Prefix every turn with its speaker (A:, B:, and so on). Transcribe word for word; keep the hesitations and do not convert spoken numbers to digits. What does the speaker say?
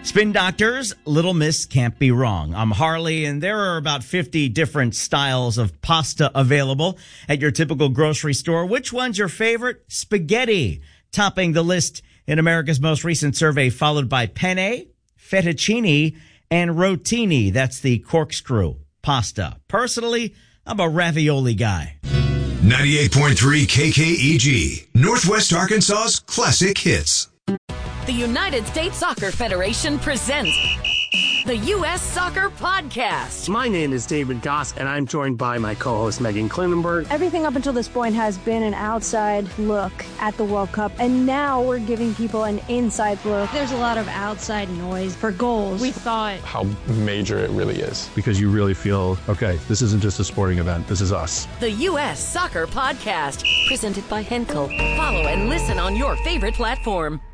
A: Spin Doctors, Little Miss Can't Be Wrong. I'm Harley, and there are about fifty different styles of pasta available at your typical grocery store. Which one's your favorite? Spaghetti, topping the list in America's most recent survey, followed by penne, fettuccine, and rotini. That's the corkscrew pasta. Personally, I'm a ravioli guy.
B: ninety-eight point three K K E G, Northwest Arkansas's classic hits.
C: The United States Soccer Federation presents the U S Soccer Podcast.
D: My name is David Goss, and I'm joined by my co-host Megan Klinenberg.
E: Everything up until this point has been an outside look at the World Cup, and now we're giving people an inside look.
F: There's a lot of outside noise for goals.
G: We thought
H: how major it really is.
I: Because you really feel, okay, this isn't just a sporting event, this is us.
C: The U S Soccer Podcast, presented by Henkel. Follow and listen on your favorite platform.